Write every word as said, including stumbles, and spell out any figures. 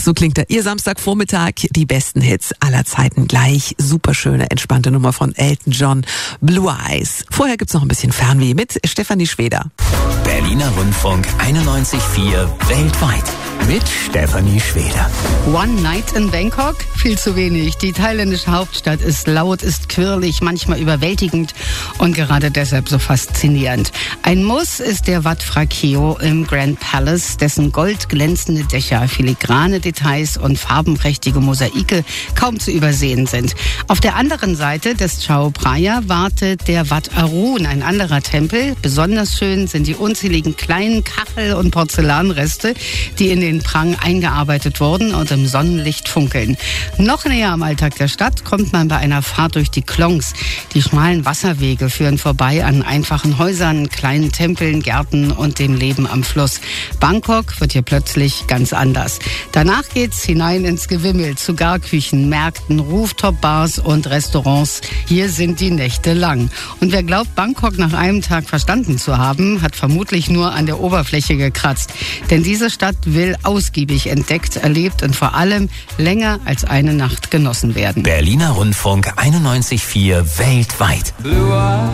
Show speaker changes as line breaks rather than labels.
So klingt er. Ihr Samstagvormittag, die besten Hits aller Zeiten gleich. Superschöne, entspannte Nummer von Elton John, Blue Eyes. Vorher gibt's noch ein bisschen Fernweh mit Stefanie Schweder.
Berliner Rundfunk einundneunzig Komma vier weltweit mit Stefanie Schweder.
One Night in Bangkok? Viel zu wenig. Die thailändische Hauptstadt ist laut, ist quirlig, manchmal überwältigend und gerade deshalb so faszinierend. Ein Muss ist der Wat Phra Keo im Grand Palace, dessen goldglänzende Dächer, filigrane Details und farbenprächtige Mosaike kaum zu übersehen sind. Auf der anderen Seite des Chao Phraya wartet der Wat Arun, ein anderer Tempel. Besonders schön sind die unzähligen kleinen Kachel- und Porzellanreste, die in den Prang eingearbeitet wurden und im Sonnenlicht funkeln. Noch näher am Alltag der Stadt kommt man bei einer Fahrt durch die Klongs. Die schmalen Wasserwege führen vorbei an einfachen Häusern, kleinen Tempeln, Gärten und dem Leben am Fluss. Bangkok wird hier plötzlich ganz anders. Danach geht's hinein ins Gewimmel zu Garküchen, Märkten, Rooftop-Bars und Restaurants. Hier sind die Nächte lang. Und wer glaubt, Bangkok nach einem Tag verstanden zu haben, hat vermutlich nur an der Oberfläche gekratzt. Denn diese Stadt will ausgiebig entdeckt, erlebt und vor allem länger als eine Nacht genossen werden.
Berliner Rundfunk einundneunzig Komma vier weltweit.
Blue Eyes.